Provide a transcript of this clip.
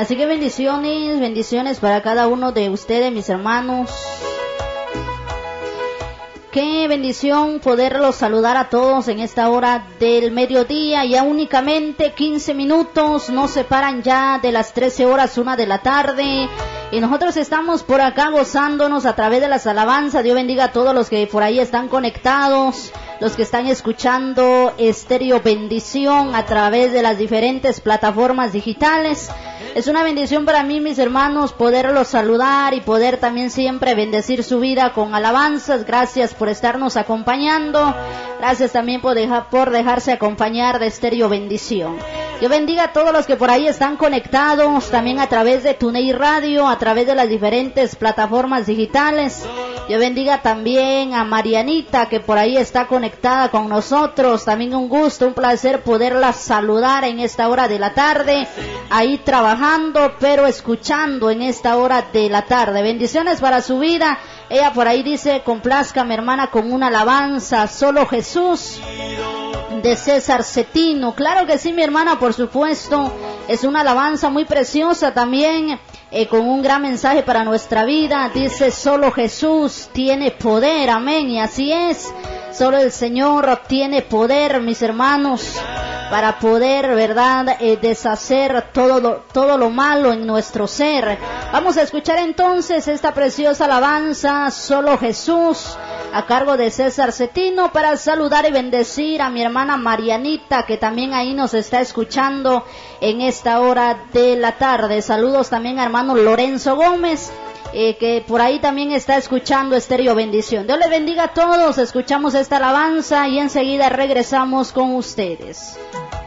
Así que bendiciones, bendiciones para cada uno de ustedes, mis hermanos. Qué bendición poderlos saludar a todos en esta hora del mediodía. Ya únicamente 15 minutos nos separan ya de las 13 horas, 1 de la tarde. Y nosotros estamos por acá gozándonos a través de las alabanzas. Dios bendiga a todos los que por ahí están conectados, los que están escuchando Estéreo Bendición a través de las diferentes plataformas digitales. Es una bendición para mí, mis hermanos, poderlos saludar y poder también siempre bendecir su vida con alabanzas. Gracias por estarnos acompañando. Gracias también por dejarse acompañar de Estéreo Bendición. Dios bendiga a todos los que por ahí están conectados, también a través de TuneIn Radio, a través de las diferentes plataformas digitales. Dios bendiga también a Marianita, que por ahí está conectada con nosotros. También un gusto, un placer poderla saludar en esta hora de la tarde, ahí trabajando, pero escuchando en esta hora de la tarde. Bendiciones para su vida. Ella por ahí dice: complázcame, hermana, con una alabanza, Solo Jesús, de César Cetino. Claro que sí, mi hermana, por supuesto. Es una alabanza muy preciosa también, con un gran mensaje para nuestra vida. Dice: solo Jesús tiene poder, amén, y así es. Solo el Señor tiene poder, mis hermanos, para poder, verdad, deshacer todo lo malo en nuestro ser. Vamos a escuchar entonces esta preciosa alabanza, Solo Jesús, a cargo de César Cetino, para saludar y bendecir a mi hermana Marianita, que también ahí nos está escuchando en esta hora de la tarde. Saludos también a hermano Lorenzo Gómez, que por ahí también está escuchando Estéreo Bendición. Dios les bendiga a todos. Escuchamos esta alabanza y enseguida regresamos con ustedes.